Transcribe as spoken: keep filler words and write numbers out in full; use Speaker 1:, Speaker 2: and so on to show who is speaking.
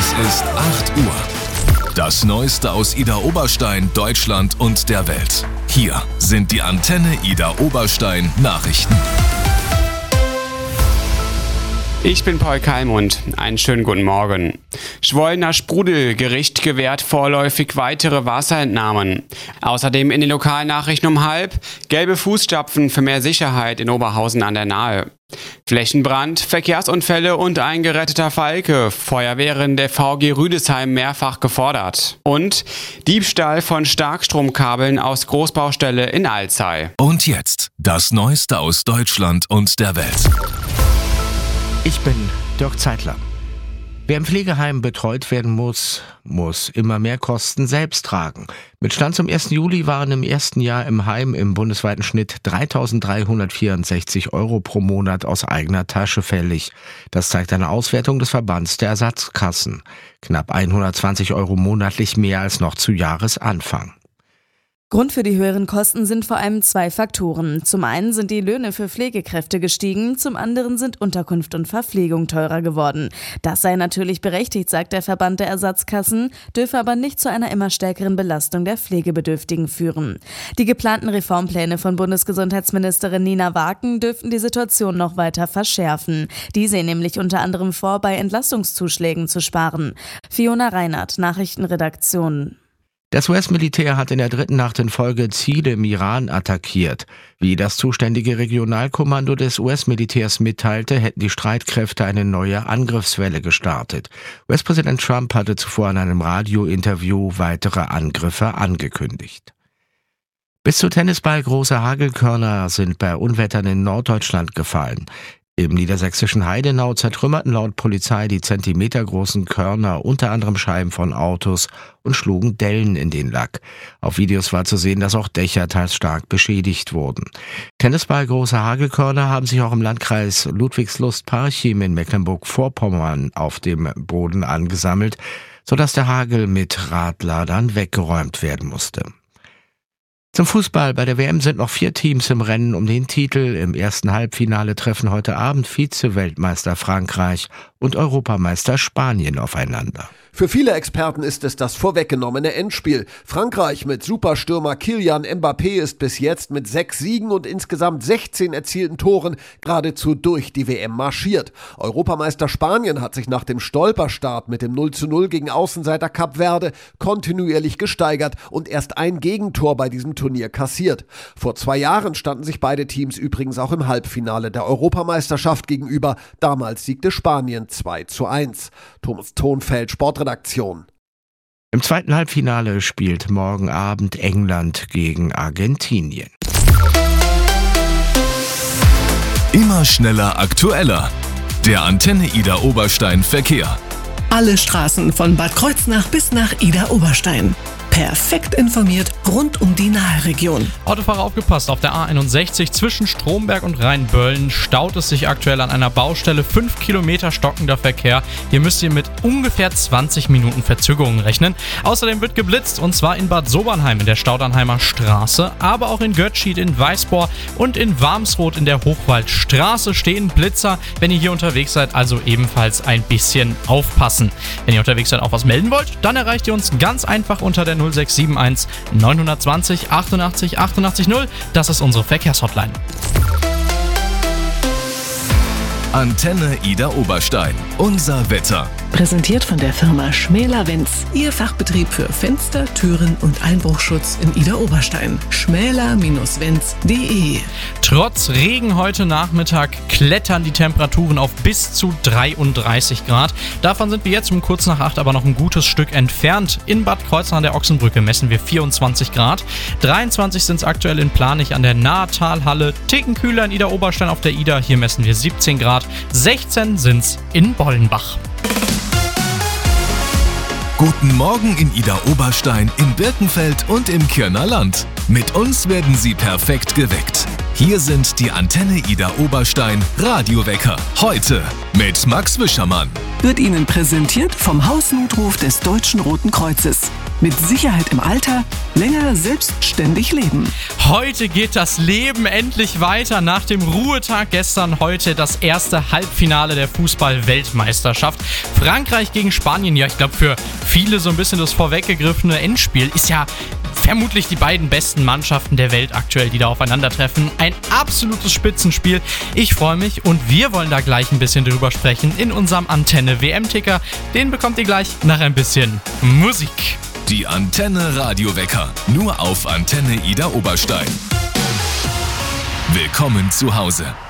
Speaker 1: Es ist acht Uhr. Das Neueste aus Idar Oberstein, Deutschland und der Welt. Hier sind die Antenne Idar Oberstein Nachrichten.
Speaker 2: Ich bin Paul Kalmund. Einen schönen guten Morgen. Schwollner Sprudelgericht gewährt vorläufig weitere Wasserentnahmen. Außerdem in den Lokalnachrichten um halb gelbe Fußstapfen für mehr Sicherheit in Oberhausen an der Nahe. Flächenbrand, Verkehrsunfälle und ein geretteter Falke. Feuerwehren der V G Rüdesheim mehrfach gefordert. Und Diebstahl von Starkstromkabeln aus Großbaustelle in Alzey.
Speaker 1: Und jetzt das Neueste aus Deutschland und der Welt.
Speaker 3: Ich bin Dirk Zeitler. Wer im Pflegeheim betreut werden muss, muss immer mehr Kosten selbst tragen. Mit Stand zum ersten Juli waren im ersten Jahr im Heim im bundesweiten Schnitt dreitausenddreihundertvierundsechzig Euro pro Monat aus eigener Tasche fällig. Das zeigt eine Auswertung des Verbands der Ersatzkassen. Knapp hundertzwanzig Euro monatlich mehr als noch zu Jahresanfang.
Speaker 4: Grund für die höheren Kosten sind vor allem zwei Faktoren. Zum einen sind die Löhne für Pflegekräfte gestiegen, zum anderen sind Unterkunft und Verpflegung teurer geworden. Das sei natürlich berechtigt, sagt der Verband der Ersatzkassen, dürfe aber nicht zu einer immer stärkeren Belastung der Pflegebedürftigen führen. Die geplanten Reformpläne von Bundesgesundheitsministerin Nina Waken dürften die Situation noch weiter verschärfen. Die sehen nämlich unter anderem vor, bei Entlastungszuschlägen zu sparen. Fiona Reinhardt, Nachrichtenredaktion.
Speaker 3: Das U S-Militär hat in der dritten Nacht in Folge Ziele im Iran attackiert. Wie das zuständige Regionalkommando des U S-Militärs mitteilte, hätten die Streitkräfte eine neue Angriffswelle gestartet. U S-Präsident Trump hatte zuvor in einem Radiointerview weitere Angriffe angekündigt. Bis zu Tennisball große Hagelkörner sind bei Unwettern in Norddeutschland gefallen. Im niedersächsischen Heidenau zertrümmerten laut Polizei die zentimetergroßen Körner unter anderem Scheiben von Autos und schlugen Dellen in den Lack. Auf Videos war zu sehen, dass auch Dächer teils stark beschädigt wurden. Tennisball große Hagelkörner haben sich auch im Landkreis Ludwigslust-Parchim in Mecklenburg-Vorpommern auf dem Boden angesammelt, sodass der Hagel mit Radladern weggeräumt werden musste. Zum Fußball. Bei der W M sind noch vier Teams im Rennen um den Titel. Im ersten Halbfinale treffen heute Abend Vize-Weltmeister Frankreich und Europameister Spanien aufeinander.
Speaker 5: Für viele Experten ist es das vorweggenommene Endspiel. Frankreich mit Superstürmer Kylian Mbappé ist bis jetzt mit sechs Siegen und insgesamt sechzehn erzielten Toren geradezu durch die W M marschiert. Europameister Spanien hat sich nach dem Stolperstart mit dem null zu null gegen Außenseiter Kap Verde kontinuierlich gesteigert und erst ein Gegentor bei diesem Turnier kassiert. Vor zwei Jahren standen sich beide Teams übrigens auch im Halbfinale der Europameisterschaft gegenüber. Damals siegte Spanien zwei zu eins. Thomas Thonfeld, Sportredaktion.
Speaker 3: Im zweiten Halbfinale spielt morgen Abend England gegen Argentinien.
Speaker 1: Immer schneller, aktueller. Der Antenne Idar Oberstein Verkehr.
Speaker 6: Alle Straßen von Bad Kreuznach bis nach Idar Oberstein. Perfekt informiert rund um die Nahe-Region.
Speaker 7: Autofahrer aufgepasst, auf der A einundsechzig zwischen Stromberg und Rheinböllen staut es sich aktuell an einer Baustelle. fünf Kilometer stockender Verkehr. Hier müsst ihr mit ungefähr zwanzig Minuten Verzögerung rechnen. Außerdem wird geblitzt, und zwar in Bad Sobernheim in der Staudernheimer Straße, aber auch in Götzschied, in Weißbohr und in Warmsroth in der Hochwaldstraße stehen Blitzer. Wenn ihr hier unterwegs seid, also ebenfalls ein bisschen aufpassen. Wenn ihr unterwegs seid, auch was melden wollt, dann erreicht ihr uns ganz einfach unter der null sechs sieben eins neun zwei null achtundachtzig achtundachtzig null. Das ist unsere Verkehrshotline.
Speaker 1: Antenne Idar Oberstein. Unser Wetter.
Speaker 6: Präsentiert von der Firma Schmäler-Wenz. Ihr Fachbetrieb für Fenster, Türen und Einbruchschutz in Idar Oberstein. schmäler Bindestrich wenz punkt de.
Speaker 7: Trotz Regen heute Nachmittag klettern die Temperaturen auf bis zu dreiunddreißig Grad. Davon sind wir jetzt um kurz nach acht aber noch ein gutes Stück entfernt. In Bad Kreuznach an der Ochsenbrücke messen wir vierundzwanzig Grad. dreiundzwanzig sind es aktuell in Planich an der Nahetalhalle. Ticken kühler in Idar Oberstein auf der Idar. Hier messen wir siebzehn Grad. sechzehn sind es in Bollenbach.
Speaker 1: Guten Morgen in Idar Oberstein, in Birkenfeld und im Kirner Land. Mit uns werden Sie perfekt geweckt. Hier sind die Antenne Idar Oberstein Radiowecker. Heute mit Max Wischermann.
Speaker 6: Wird Ihnen präsentiert vom Hausnotruf des Deutschen Roten Kreuzes. Mit Sicherheit im Alter, länger selbstständig leben.
Speaker 7: Heute geht das Leben endlich weiter. Nach dem Ruhetag gestern heute das erste Halbfinale der Fußball-Weltmeisterschaft. Frankreich gegen Spanien. Ja, ich glaube für viele so ein bisschen das vorweggegriffene Endspiel. Ist ja vermutlich die beiden besten Mannschaften der Welt aktuell, die da aufeinandertreffen. Ein absolutes Spitzenspiel. Ich freue mich und wir wollen da gleich ein bisschen drüber sprechen in unserem Antenne-W M-Ticker. Den bekommt ihr gleich nach ein bisschen Musik.
Speaker 1: Die Antenne Radiowecker. Nur auf Antenne Ida Oberstein. Willkommen zu Hause.